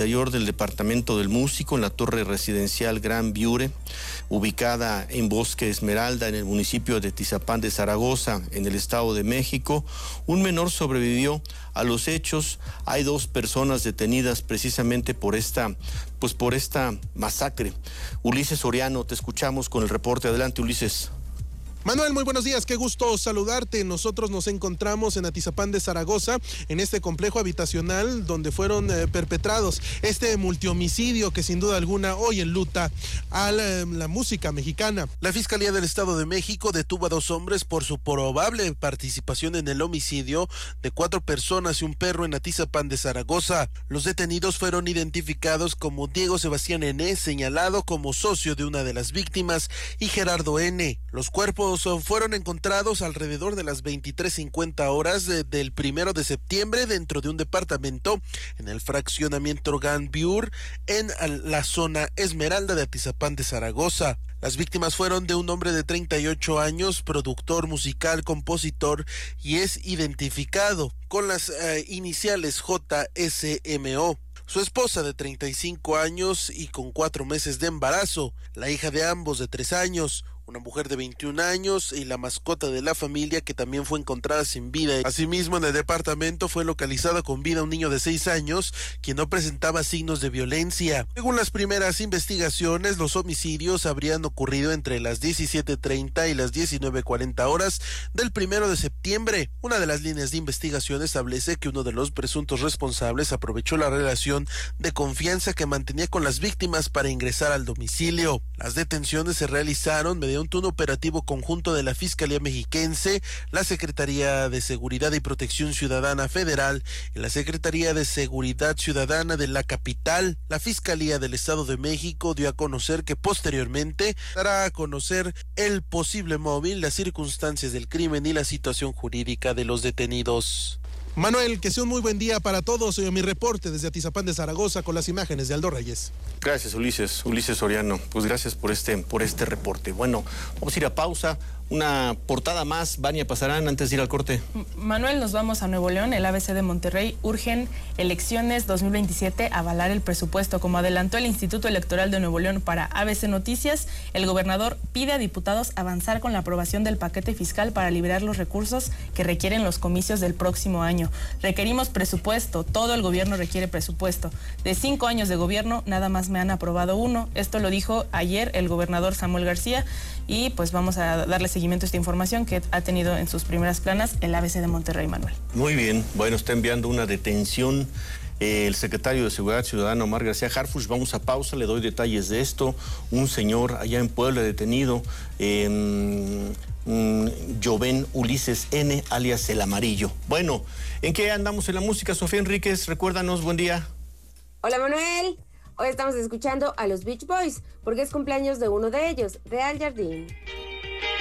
interior del departamento del Músico, en la torre residencial Gran Viure, ubicada en Bosque Esmeralda, en el municipio de Atizapán de Zaragoza, en el Estado de México. Un menor sobrevivió a los hechos. Hay 2 personas detenidas precisamente por esta masacre. Ulises Soriano, te escuchamos con el reporte. Adelante, Ulises. Manuel, muy buenos días, qué gusto saludarte. Nosotros nos encontramos en Atizapán de Zaragoza, en este complejo habitacional donde fueron perpetrados este multihomicidio que sin duda alguna hoy enluta a la música mexicana. La Fiscalía del Estado de México detuvo a 2 hombres por su probable participación en el homicidio de 4 personas y un perro en Atizapán de Zaragoza. Los detenidos fueron identificados como Diego Sebastián N., señalado como socio de una de las víctimas, y Gerardo N. Los cuerpos fueron encontrados alrededor de las 23:50 horas del 1 de septiembre dentro de un departamento en el fraccionamiento Gran Viure, en la zona Esmeralda de Atizapán de Zaragoza. Las víctimas fueron de un hombre de 38 años, productor musical, compositor, y es identificado con las iniciales JSMO. Su esposa de 35 años y con 4 meses de embarazo, la hija de ambos de 3 años, una mujer de 21 años y la mascota de la familia, que también fue encontrada sin vida. Asimismo, en el departamento fue localizado con vida un niño de 6 años, quien no presentaba signos de violencia. Según las primeras investigaciones, los homicidios habrían ocurrido entre las 17:30 y las 19:40 horas del 1 de septiembre. Una de las líneas de investigación establece que uno de los presuntos responsables aprovechó la relación de confianza que mantenía con las víctimas para ingresar al domicilio. Las detenciones se realizaron mediante un operativo conjunto de la Fiscalía Mexiquense, la Secretaría de Seguridad y Protección Ciudadana Federal y la Secretaría de Seguridad Ciudadana de la capital. La Fiscalía del Estado de México dio a conocer que posteriormente dará a conocer el posible móvil, las circunstancias del crimen y la situación jurídica de los detenidos. Manuel, que sea un muy buen día para todos. Mi reporte desde Atizapán de Zaragoza con las imágenes de Aldo Reyes. Gracias, Ulises Soriano. Pues gracias por este reporte. Bueno, vamos a ir a pausa. Una portada más, Vania Pasarán, antes de ir al corte. Manuel, nos vamos a Nuevo León. El ABC de Monterrey: urgen elecciones 2027, avalar el presupuesto. Como adelantó el Instituto Electoral de Nuevo León para ABC Noticias, el gobernador pide a diputados avanzar con la aprobación del paquete fiscal para liberar los recursos que requieren los comicios del próximo año. Requerimos presupuesto, todo el gobierno requiere presupuesto. De 5 años de gobierno, nada más me han aprobado 1. Esto lo dijo ayer el gobernador Samuel García, y pues vamos a darle seguimiento a esta información que ha tenido en sus primeras planas el ABC de Monterrey, Manuel. Muy bien, bueno, está enviando una detención el secretario de Seguridad Ciudadana, Omar García Harfuch. Vamos a pausa, le doy detalles de esto. Un señor allá en Puebla detenido, Joven Ulises N., alias El Amarillo. Bueno, ¿en qué andamos en la música? Sofía Enríquez, recuérdanos, buen día. Hola, Manuel. Hoy estamos escuchando a los Beach Boys porque es cumpleaños de uno de ellos, de Al Jardín.